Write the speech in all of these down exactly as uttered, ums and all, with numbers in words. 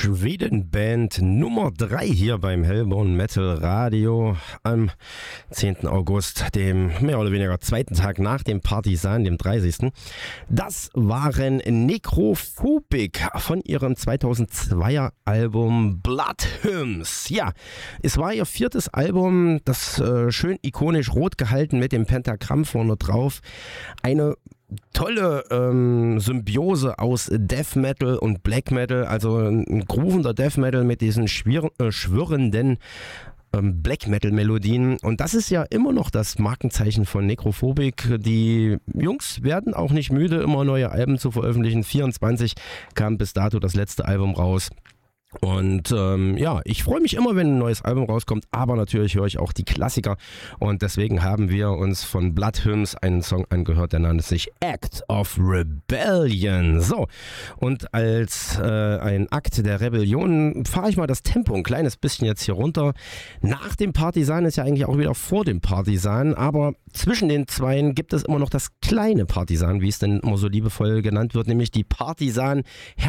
Schweden-Band Nummer drei hier beim Hellborn Metal Radio am zehnten August, dem mehr oder weniger zweiten Tag nach dem Partisan, dem dreißigsten Das waren Necrophobic von ihrem zweitausendzweier Album Blood Hymns. Ja, es war ihr viertes Album, das äh, schön ikonisch rot gehalten mit dem Pentagramm vorne drauf. Eine tolle ähm, Symbiose aus Death Metal und Black Metal, also ein groovender Death Metal mit diesen schwir- äh, schwirrenden ähm, Black Metal Melodien, und das ist ja immer noch das Markenzeichen von Necrophobic. Die Jungs werden auch nicht müde, immer neue Alben zu veröffentlichen. vierundzwanzig kam bis dato das letzte Album raus. Und ähm, ja, ich freue mich immer, wenn ein neues Album rauskommt, aber natürlich höre ich auch die Klassiker, und deswegen haben wir uns von Blood Hymns einen Song angehört, der nannte sich Act of Rebellion. So, und als äh, ein Akt der Rebellion fahre ich mal das Tempo ein kleines bisschen jetzt hier runter. Nach dem Partisan ist ja eigentlich auch wieder vor dem Partisan, aber zwischen den Zweien gibt es immer noch das kleine Partisan, wie es denn immer so liebevoll genannt wird, nämlich die Partisan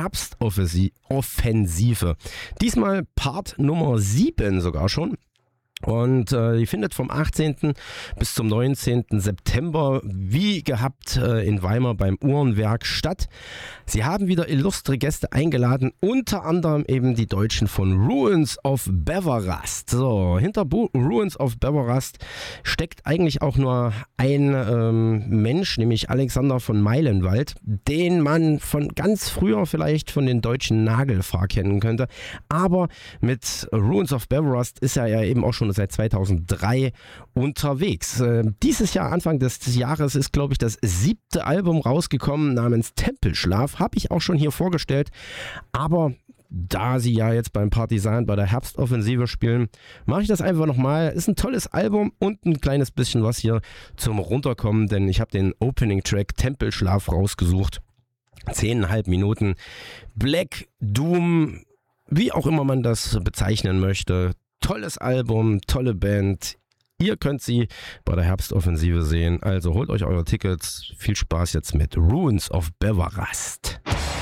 Herbstoffensive. Diesmal Part Nummer sieben sogar schon. Und äh, die findet vom achtzehnten bis zum neunzehnten September wie gehabt äh, in Weimar beim Uhrenwerk statt. Sie haben wieder illustre Gäste eingeladen, unter anderem eben die Deutschen von Ruins of Beverrast. So, hinter Bu- Ruins of Beverrast steckt eigentlich auch nur ein ähm, Mensch, nämlich Alexander von Meilenwald, den man von ganz früher vielleicht von den deutschen Nagelfahr kennen könnte. Aber mit Ruins of Beverrast ist er ja eben auch schon seit zweitausenddrei unterwegs. Äh, dieses Jahr, Anfang des Jahres, ist, glaube ich, das siebte Album rausgekommen namens Tempelschlaf. Habe ich auch schon hier vorgestellt. Aber da sie ja jetzt beim Partisan bei der Herbstoffensive spielen, mache ich das einfach nochmal. Ist ein tolles Album und ein kleines bisschen was hier zum Runterkommen, denn ich habe den Opening-Track Tempelschlaf rausgesucht. Zehneinhalb Minuten Black Doom, wie auch immer man das bezeichnen möchte. Tolles Album, tolle Band. Ihr könnt sie bei der Herbstoffensive sehen. Also holt euch eure Tickets. Viel Spaß jetzt mit Ruins of Beverrast.